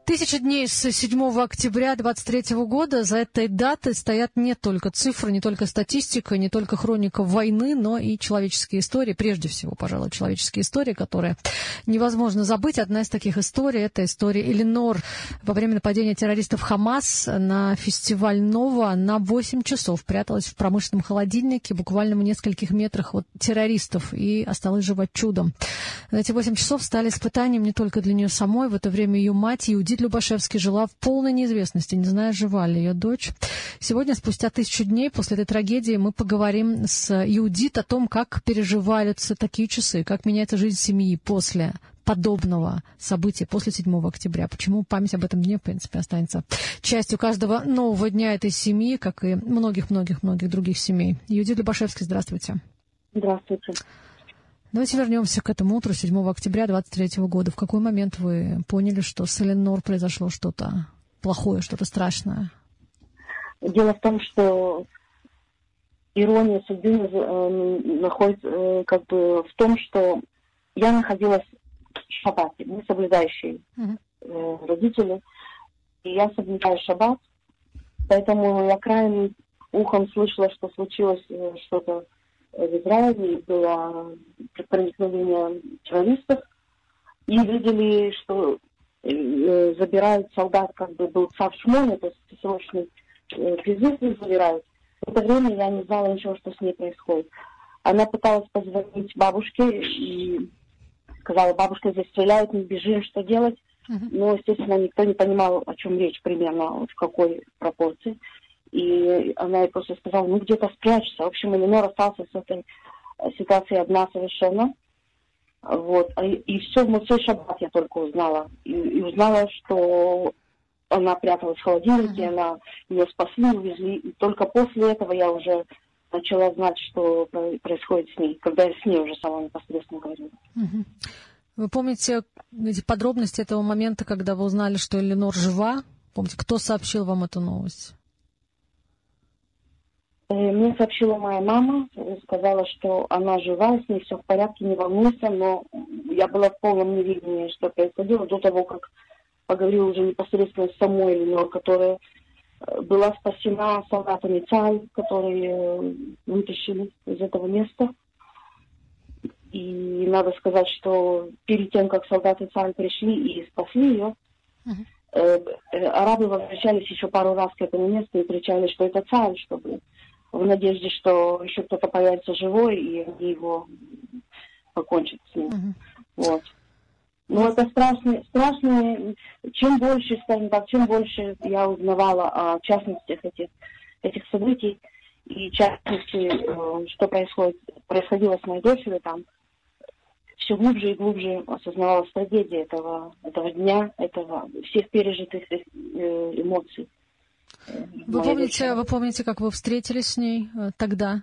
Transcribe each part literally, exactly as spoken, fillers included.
Тысяча дней с седьмого октября двадцать третьего года. За этой датой стоят не только цифры, не только статистика, не только хроника войны, но и человеческие истории. Прежде всего, пожалуй, человеческие истории, которые невозможно забыть. Одна из таких историй – это история Элинор. Во время нападения террористов Хамас на фестиваль «Нова» на восемь часов пряталась в промышленном холодильнике, буквально в нескольких метрах от террористов, и осталась жива чудом. Эти восемь часов стали испытанием не только для нее самой. В это время ее мать, Юдит Любашевский, жила в полной неизвестности, не зная, жива ли ее дочь. Сегодня, спустя тысячу дней после этой трагедии, мы поговорим с Юдит о том, как переживаются такие часы, как меняется жизнь семьи после подобного события, после седьмого октября. Почему память об этом дне, в принципе, останется частью каждого нового дня этой семьи, как и многих-многих-многих других семей. Юдит Любашевский, здравствуйте. Здравствуйте. Давайте вернемся к этому утру седьмого октября двадцать третьего года. В какой момент вы поняли, что с Элинор произошло что-то плохое, что-то страшное? Дело в том, что ирония судьбы находится как бы в том, что я находилась в шаббате, мы соблюдающие uh-huh. родители, и я соблюдаю шаббат, поэтому я краем ухом слышала, что случилось что-то в Израиле, было проникновение террористов, и видели, что э, забирают солдат, как бы был царь Шмон, то есть срочный э, призыв забирают. В это время я не знала ничего, что с ней происходит. Она пыталась позвонить бабушке и сказала: бабушка, здесь стреляют, не бежим, что делать? Uh-huh. Но, естественно, никто не понимал, о чем речь примерно, в какой пропорции. И она ей просто сказала: ну где-то спрячься. В общем, Элинор остался с этой ситуацией одна совершенно. Вот. И, и все в Муцей шаббат я только узнала. И, и узнала, что она пряталась в холодильнике, uh-huh. она ее спасли, увезли. И только после этого я уже начала знать, что происходит с ней, когда я с ней уже сама непосредственно говорила. Uh-huh. Вы помните эти подробности этого момента, когда вы узнали, что Элинор жива? Помните, кто сообщил вам эту новость? Мне сообщила моя мама, сказала, что она жива, с ней все в порядке, не волнуйся, но я была в полном неведении, что происходило, до того, как поговорила уже непосредственно с самой Элинор, которая была спасена солдатами ЦАЛ, которые вытащили из этого места. И надо сказать, что перед тем, как солдаты ЦАЛ пришли и спасли ее, uh-huh. арабы возвращались еще пару раз к этому месту и кричали, что это ЦАЛ, чтобы в надежде, что еще кто-то появится живой, и они его покончат с ним. Uh-huh. Вот. Но это страшно, страшно, чем больше, скажем так, чем больше я узнавала о частностях этих, этих событий, и в частности, что происходит, происходило с моей дочерью там, все глубже и глубже осознавалась трагедия этого, этого дня, этого, всех пережитых эмоций. Вы помните, вы помните, как вы встретились с ней тогда?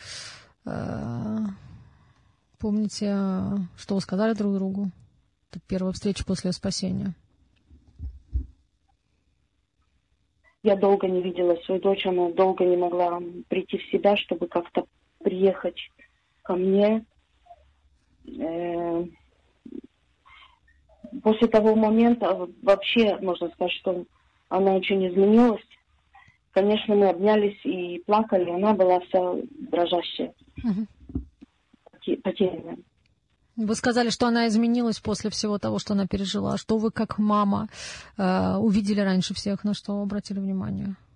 Помните, что вы сказали друг другу? Это первая встреча после спасения. Я долго не видела свою дочь, она долго не могла прийти в себя, чтобы как-то приехать ко мне. После того момента вообще можно сказать, что она ничего не изменилась. Конечно, мы обнялись и плакали, она была вся дрожащая, uh-huh. потерянная. Вы сказали, что она изменилась после всего того, что она пережила. Что вы, как мама, увидели раньше всех, на что обратили внимание?